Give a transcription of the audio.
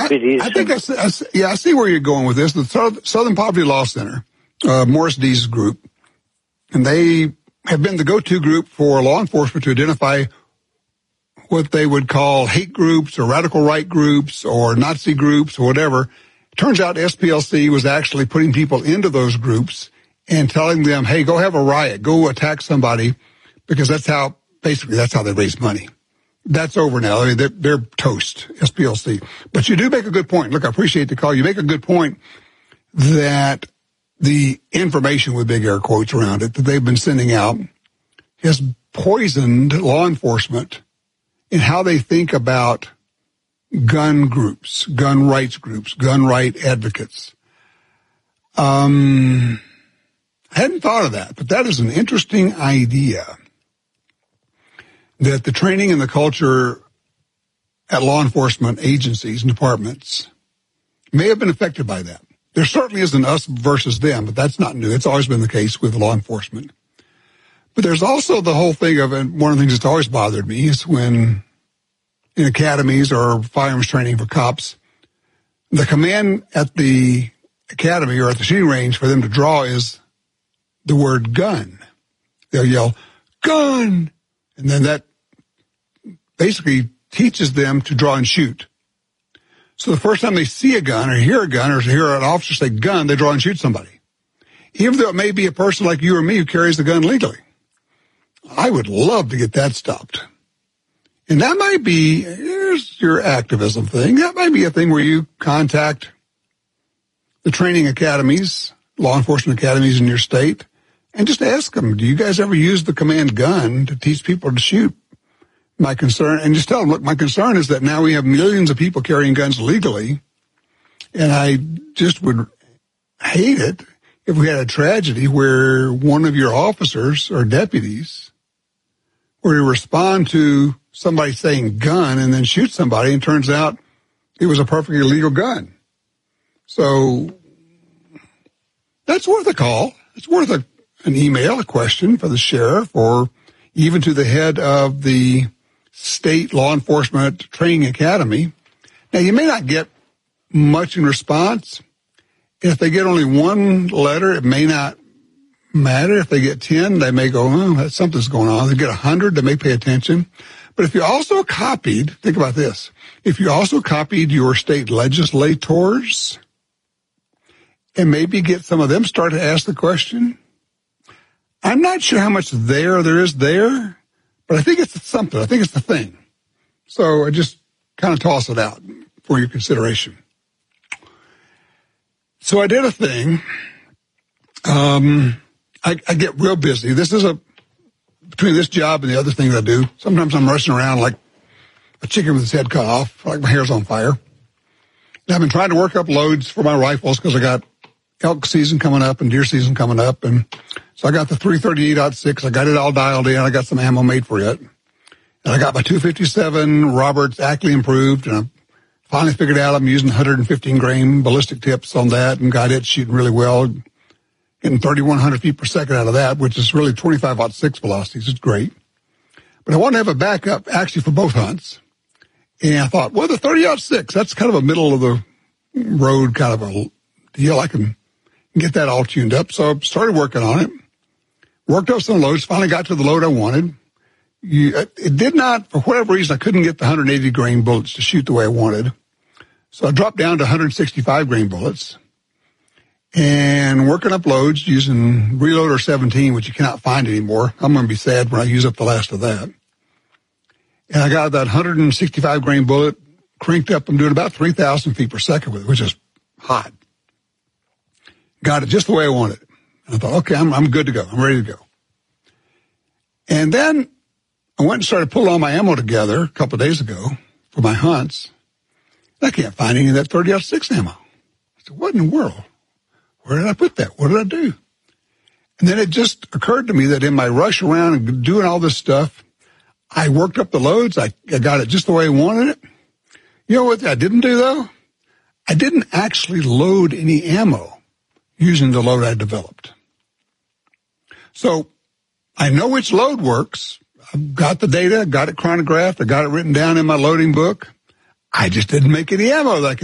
deputies. I think I see where you're going with this. The Southern Poverty Law Center, Morris Dees group, and they have been the go-to group for law enforcement to identify what they would call hate groups or radical right groups or Nazi groups or whatever. It turns out SPLC was actually putting people into those groups and telling them, hey, go have a riot, go attack somebody, because that's how they raise money. That's over now. I mean, they're toast, SPLC. But you do make a good point. Look, I appreciate the call. You make a good point that the information, with big air quotes around it, that they've been sending out has poisoned law enforcement in how they think about gun groups, gun rights groups, gun right advocates. I hadn't thought of that, but that is an interesting idea, that the training and the culture at law enforcement agencies and departments may have been affected by that. There certainly isn't us versus them, but that's not new. It's always been the case with law enforcement. But there's also the whole thing of, and one of the things that's always bothered me is when in academies or firearms training for cops, the command at the academy or at the shooting range for them to draw is the word gun. They'll yell, gun! And then that basically teaches them to draw and shoot. So the first time they see a gun or hear an officer say gun, they draw and shoot somebody. Even though it may be a person like you or me who carries the gun legally. I would love to get that stopped. And that might be, here's your activism thing, that might be a thing where you contact the training academies, law enforcement academies in your state, and just ask them, do you guys ever use the command gun to teach people to shoot? My concern, and just tell them, look, my concern is that now we have millions of people carrying guns legally, and I just would hate it if we had a tragedy where one of your officers or deputies were to respond to somebody saying gun and then shoot somebody, and turns out it was a perfectly legal gun. So that's worth a call. It's worth an email, a question for the sheriff, or even to the head of the state law enforcement training academy. Now, you may not get much in response. If they get only one letter, it may not matter. If they get 10, they may go, oh, something's going on. They get 100, they may pay attention. But if you also copied, think about this, if you also copied your state legislators and maybe get some of them start to ask the question, I'm not sure how much there is there, but I think it's something. I think it's the thing. So I just kind of toss it out for your consideration. So I did a thing. I get real busy. This is between this job and the other thing that I do, sometimes I'm rushing around like a chicken with its head cut off, like my hair's on fire. And I've been trying to work up loads for my rifles because I got elk season coming up and deer season coming up. And so I got the 338-06. I got it all dialed in. I got some ammo made for it. And I got my 257 Roberts Ackley improved. And I finally figured out I'm using 115 grain ballistic tips on that and got it shooting really well. Getting 3,100 feet per second out of that, which is really 25-06 velocities. It's great. But I want to have a backup actually for both hunts. And I thought, well, the 30-06, that's kind of a middle of the road kind of a deal. I can get that all tuned up. So I started working on it. Worked up some loads, finally got to the load I wanted. It did not, for whatever reason, I couldn't get the 180 grain bullets to shoot the way I wanted. So I dropped down to 165 grain bullets and working up loads using Reloader 17, which you cannot find anymore. I'm going to be sad when I use up the last of that. And I got that 165 grain bullet cranked up. I'm doing about 3,000 feet per second with it, which is hot. Got it just the way I wanted it. And I thought, okay, I'm good to go. I'm ready to go. And then I went and started pulling all my ammo together a couple of days ago for my hunts. I can't find any of that 30-06 ammo. I said, what in the world? Where did I put that? What did I do? And then it just occurred to me that in my rush around and doing all this stuff, I worked up the loads. I got it just the way I wanted it. You know what I didn't do, though? I didn't actually load any ammo using the load I developed. So I know which load works. I've got the data, got it chronographed, I got it written down in my loading book. I just didn't make any ammo that I could